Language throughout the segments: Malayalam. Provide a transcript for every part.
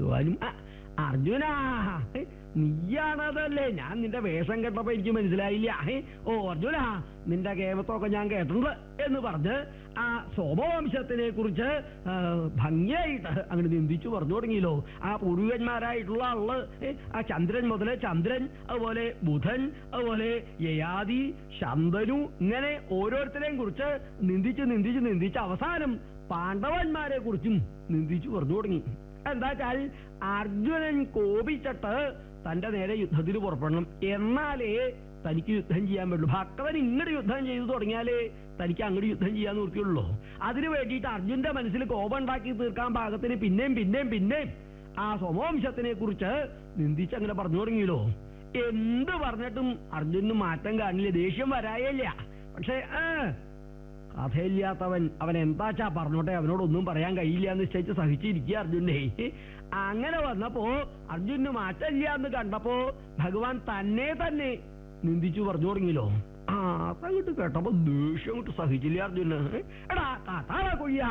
ഭഗവാനും അർജുനാ നീയാണതല്ലേ, ഞാൻ നിന്റെ വേഷം കേട്ടപ്പോ എനിക്ക് മനസ്സിലായില്ല. ഓ അർജുന, നിന്റെ കേമത്തൊക്കെ ഞാൻ കേട്ടിട്ടുണ്ട് എന്ന് പറഞ്ഞ് ആ സോമവംശത്തിനെ കുറിച്ച് ഭംഗിയായിട്ട് അങ്ങനെ നിന്ദിച്ചു പറഞ്ഞു തുടങ്ങിയല്ലോ. ആ പൂർവികന്മാരായിട്ടുള്ള ആള് ആ ചന്ദ്രൻ മുതല് ചന്ദ്രൻ, അതുപോലെ ബുധൻ, അതുപോലെ യയാതി, ശന്തനു, ഇങ്ങനെ ഓരോരുത്തരെയും കുറിച്ച് നിന്ദിച്ച് നിന്ദിച്ച് നിന്ദിച്ച് അവസാനം പാണ്ഡവന്മാരെ കുറിച്ചും നിന്ദിച്ചു പറഞ്ഞു തുടങ്ങി. എന്താ വെച്ചാൽ അർജുനൻ കോപിച്ചിട്ട് തന്റെ നേരെ യുദ്ധത്തിന് പുറപ്പെടണം, എന്നാലേ തനിക്ക് യുദ്ധം ചെയ്യാൻ പറ്റുള്ളൂ. ഭക്തൻ ഇങ്ങോട്ട് യുദ്ധം ചെയ്തു തുടങ്ങിയാലേ തനിക്ക് അങ്ങോട്ട് യുദ്ധം ചെയ്യാൻ നിർത്തിയുള്ളൂ. അതിനു വേണ്ടിയിട്ട് അർജുന്റെ മനസ്സിൽ കോപം ഉണ്ടാക്കി തീർക്കാൻ പാകത്തിന് പിന്നെയും പിന്നെയും പിന്നെയും ആ സോമവംശത്തിനെ കുറിച്ച് നിന്ദിച്ചങ്ങനെ പറഞ്ഞു തുടങ്ങിയല്ലോ. എന്ത് പറഞ്ഞിട്ടും അർജുനന് മാറ്റം കാണില്ല, ദേഷ്യം വരായില്ല. പക്ഷേ കഥയില്ലാത്തവൻ അവൻ എന്താച്ചാ പറഞ്ഞോട്ടെ, അവനോടൊന്നും പറയാൻ കഴിയില്ല എന്ന് നിശ്ചയിച്ച് സഹിച്ചിരിക്കുക അർജുനെ. അങ്ങനെ വന്നപ്പോ അർജുനന് മാറ്റമില്ല എന്ന് കണ്ടപ്പോ ഭഗവാൻ തന്നെ തന്നെ നിന്ദിച്ചു പറഞ്ഞു തുടങ്ങിയല്ലോ. അതങ്ങോട്ട് കേട്ടപ്പോ ദേഷ്യം അങ്ങോട്ട് സഹിച്ചില്ല അർജുന്. എടാ കാട്ടാളാ കൊയ്യാ,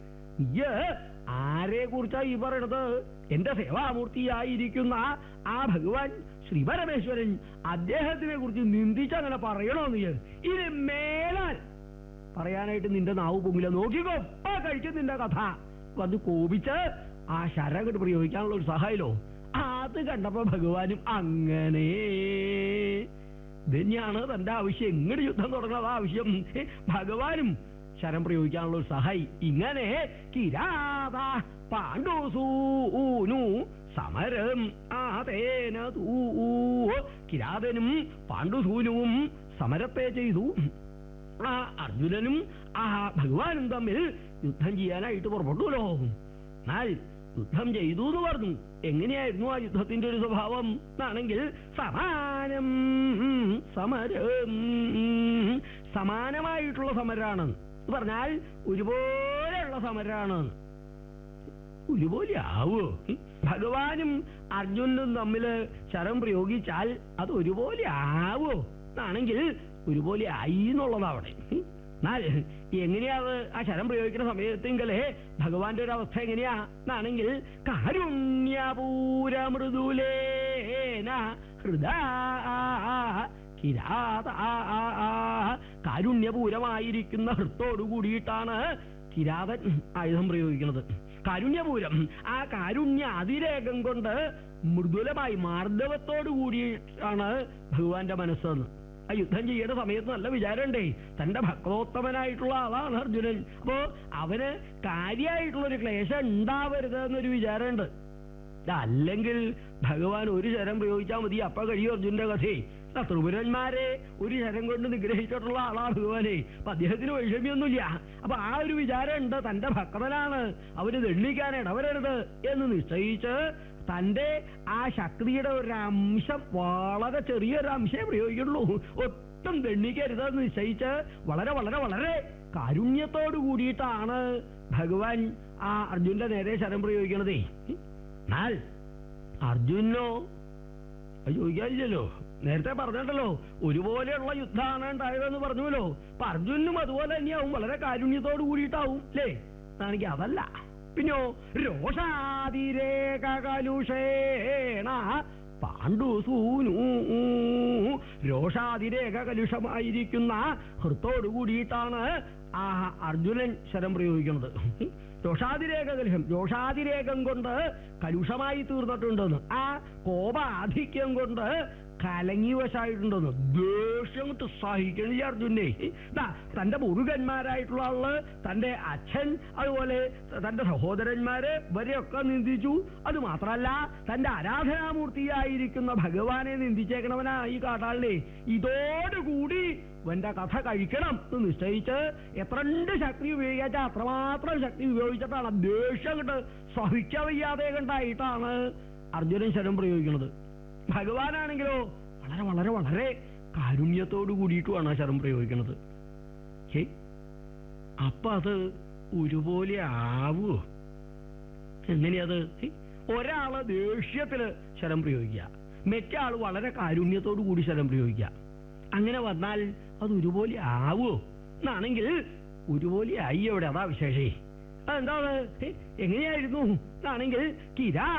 ആരെ കുറിച്ചാ ഈ പറയണത്? എന്റെ സേവാമൂർത്തിയായിരിക്കുന്ന ആ ഭഗവാൻ ശ്രീ പരമേശ്വരൻ, അദ്ദേഹത്തിനെ കുറിച്ച് നിന്ദിച്ചങ്ങനെ പറയണോ നീ? ഇത് മേലാൽ പറയാനായിട്ട് നിന്റെ നാവ് പൊങ്ങില്ല, നോക്കിക്കോ കഴിക്കും നിന്റെ കഥ വന്ന് കോപിച്ച് ആ ശരങ്ങട്ട് പ്രയോഗിക്കാനുള്ള ഒരു സഹായമല്ലോ. അത് കണ്ടപ്പോ ഭഗവാനും അങ്ങനെ തന്നെയാണ് തന്റെ ആവശ്യം, എങ്ങോട്ട് യുദ്ധം തുടങ്ങുന്നത് ആവശ്യം. ഭഗവാനും ശരം പ്രയോഗിക്കാനുള്ള ഒരു സഹായി. ഇങ്ങനെ കിരാത പാണ്ഡുസൂനു സമരം ആതേന തൂ, കിരാതനും പാണ്ഡുസൂനുവും സമരത്തെ ചെയ്തു. ആ അർജുനനും ആ ഭഗവാനും തമ്മിൽ യുദ്ധം ചെയ്യാനായിട്ട് പുറപ്പെട്ടുല്ലോ. എന്നാൽ യുദ്ധം ചെയ്തു എന്ന് പറഞ്ഞു. എങ്ങനെയായിരുന്നു ആ യുദ്ധത്തിന്റെ ഒരു സ്വഭാവം എന്നാണെങ്കിൽ സമാനം സമരം, സമാനമായിട്ടുള്ള സമരാണ് പറഞ്ഞാൽ ഒരുപോലെയുള്ള സമരാണ്. ഒരുപോലെ ആവോ? ഭഗവാനും അർജുനനും തമ്മില് ശരം പ്രയോഗിച്ചാൽ അത് ഒരുപോലെ ആവോ എന്നാണെങ്കിൽ ഒരുപോലെ ആയി എന്നുള്ളതാവട്ടെ. എന്നാൽ എങ്ങനെയാത് ആ ശരം പ്രയോഗിക്കുന്ന സമയത്തെങ്കിലേ ഭഗവാന്റെ ഒരു അവസ്ഥ എങ്ങനെയാ എന്നാണെങ്കിൽ കാരുണ്യപൂരമൃദുലേന ഹൃദാ കിരാത, കാരുണ്യപൂരമായിരിക്കുന്ന ഹൃത്തോടു കൂടിയിട്ടാണ് കിരാതൻ ആയുധം പ്രയോഗിക്കുന്നത്. കാരുണ്യപൂരം, ആ കാരുണ്യ അതിരേകം കൊണ്ട് മൃദുലമായി മാർദ്ദവത്തോടു കൂടിയിട്ടാണ് ഭഗവാന്റെ മനസ്സെന്ന്. ആ യുദ്ധം ചെയ്യേണ്ട സമയത്ത് നല്ല വിചാരമുണ്ടേ, തന്റെ ഭക്തോത്തമനായിട്ടുള്ള ആളാണ് അർജുനൻ. അപ്പോ അവന് കാര്യമായിട്ടുള്ളൊരു ക്ലേശം ഉണ്ടാവരുത് എന്നൊരു വിചാരമുണ്ട്. അല്ലെങ്കിൽ ഭഗവാൻ ഒരു ശരം പ്രയോഗിച്ചാൽ മതി, അപ്പൊ കഴിയും അർജുനന്റെ കഥയെ. ത്രിപുരന്മാരെ ഒരു ശരം കൊണ്ട് നിഗ്രഹിച്ചിട്ടുള്ള ആളാ ഭഗവാനെ. അപ്പൊ അദ്ദേഹത്തിന് വൈഷമ്യൊന്നുമില്ല. അപ്പൊ ആ ഒരു വിചാരം ഉണ്ട്, തന്റെ ഭക്തനാണ്, അവന് ദണ്ഡിക്കാൻ ഇടവരരുത് എന്ന് നിശ്ചയിച്ച് തന്റെ ആ ശക്തിയുടെ ഒരു അംശം, വളരെ ചെറിയൊരു അംശമേ പ്രയോഗിക്കുള്ളൂ, ഒട്ടും ദണ്ഡിക്കരുതെന്ന് നിശ്ചയിച്ച് വളരെ വളരെ വളരെ കാരുണ്യത്തോടു കൂടിയിട്ടാണ് ഭഗവാൻ ആ അർജുനന്റെ നേരെ ശരം പ്രയോഗിക്കണതേ. എന്നാൽ അർജുനോ ചോദിക്കാനില്ലല്ലോ, നേരത്തെ പറഞ്ഞിട്ടല്ലോ ഒരുപോലെയുള്ള യുദ്ധമാണ് ഉണ്ടായതെന്ന് പറഞ്ഞുല്ലോ. അപ്പൊ അർജുനും അതുപോലെ തന്നെയാവും, വളരെ കാരുണ്യത്തോടു കൂടിയിട്ടാവും അല്ലേ? ആണെങ്കിൽ അതല്ല, പിന്നോ രോഷാതിരേക കലുഷേണ പാണ്ഡുസൂനു, രോഷാതിരേക കലുഷമായിരിക്കുന്ന ഹൃത്തോടു കൂടിയിട്ടാണ് ആ അർജുനൻ ശരം പ്രയോഗിക്കുന്നത്. രോഷാതിരേക കലുഷം, രോഷാതിരേകം കൊണ്ട് കലുഷമായി തീർന്നിട്ടുണ്ടെന്ന്, ആ കോപാധിക്യം കൊണ്ട് കലങ്ങി വശായിട്ടുണ്ടെന്ന്. ദേഷ്യം കൊണ്ട് സഹിക്കണില്ല അർജുനെ. തന്റെ മുരുകന്മാരായിട്ടുള്ള ആള്, തന്റെ അച്ഛൻ, അതുപോലെ തന്റെ സഹോദരന്മാര് ഇവരെയൊക്കെ നിന്ദിച്ചു. അത് മാത്രല്ല തന്റെ ആരാധനാമൂർത്തിയായിരിക്കുന്ന ഭഗവാനെ നിന്ദിച്ചേക്കണവനാ ഈ കാട്ടാളിനെ. ഇതോടുകൂടി ഇവന്റെ കഥ കഴിക്കണം എന്ന് നിശ്ചയിച്ച് എത്രണ്ട് ശക്തി ഉപയോഗിച്ചാൽ അത്രമാത്രം ശക്തി ഉപയോഗിച്ചിട്ടാണ്, ദേഷ്യം കണ്ട് സഹിക്കാൻ വയ്യാതെ കണ്ടായിട്ടാണ് അർജുനൻ ശരം പ്രയോഗിക്കുന്നത്. ഭഗവാനാണെങ്കിലോ വളരെ വളരെ വളരെ കാരുണ്യത്തോടു കൂടിയിട്ടുമാണ് ആ ശരം പ്രയോഗിക്കുന്നത്. അപ്പൊ അത് ഒരുപോലെ ആവുമോ? എങ്ങനെയത്? ഒരാള് ദേഷ്യത്തില് ശരം പ്രയോഗിക്കുക, മറ്റേ ആള് വളരെ കാരുണ്യത്തോടു കൂടി ശരം പ്രയോഗിക്കുക. അങ്ങനെ വന്നാൽ അത് ഒരുപോലെ ആവുമോ എന്നാണെങ്കിൽ ഒരുപോലെ ആയി. എവിടെ? അതാ വിശേഷേ. അതെന്താണ്? എങ്ങനെയായിരുന്നു എന്നാണെങ്കിൽ കിരാ